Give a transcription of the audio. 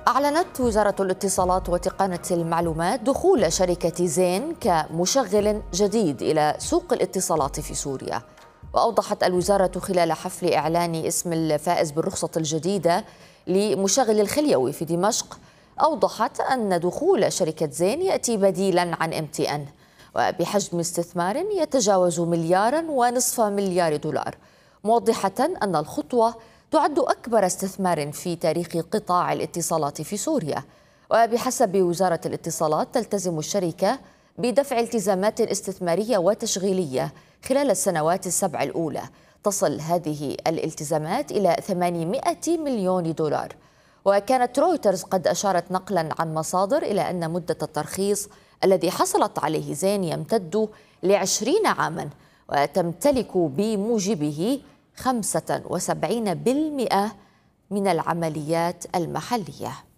أعلنت وزارة الاتصالات وتقنية المعلومات دخول شركة زين كمشغل جديد إلى سوق الاتصالات في سوريا. وأوضحت الوزارة خلال حفل إعلان اسم الفائز بالرخصة الجديدة لمشغل الخليوي في دمشق، أوضحت أن دخول شركة زين يأتي بديلا عن MTN وبحجم استثمار يتجاوز 1.5 مليار دولار، موضحة أن الخطوة تعد أكبر استثمار في تاريخ قطاع الاتصالات في سوريا. وبحسب وزارة الاتصالات تلتزم الشركة بدفع التزامات استثمارية وتشغيلية خلال السنوات السبع الأولى، تصل هذه الالتزامات إلى 800 مليون دولار. وكانت رويترز قد أشارت نقلا عن مصادر إلى أن مدة الترخيص الذي حصلت عليه زين يمتد ل20 عاما، وتمتلك بموجبه 75% من العمليات المحلية.